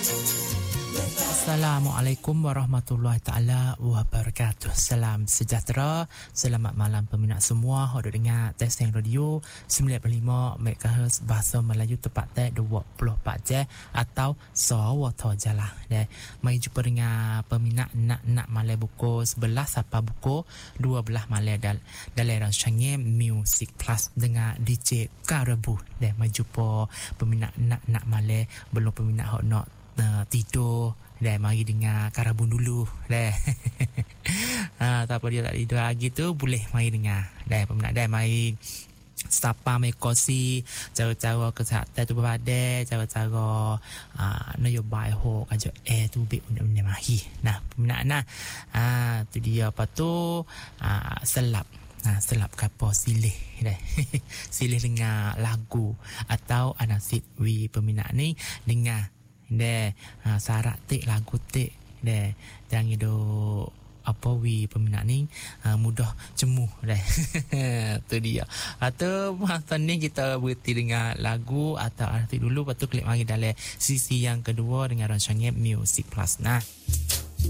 Assalamualaikum warahmatullahi taala wabarakatuh. Salam sejahtera. Selamat malam peminat semua. Hodok dengar Testing Radio 95 MHz bahasa Melayu tepat 24 jam atau Sawata Jalah. Mari jumpa dengan peminat nak malam buku 11 sampai buku 12 malam dalam rancangan Music Plus dengan DJ Karabu. Mari jumpa peminat nak malam belum peminat hok nak tidur. Mari dengar Karabun dulu. Tak apa dia tak tidur lagi tu, boleh mari dengar. Peminat mari sapa mai kosi cara-cara kesihatan tu berpada, cara-cara nyobai hok aja tu be benda mari. Peminat tu dia apa tu selap kapo silih silih dengar lagu atau anasib wi peminat ni dengar sarak tik lagu tik jangan itu apa wi peminat ni mudah jemuh tu dia. Atau masa ni kita berhenti dengar lagu atau arti dulu, lepas tu klik mari dalam sisi yang kedua dengan rancangan Music Plus.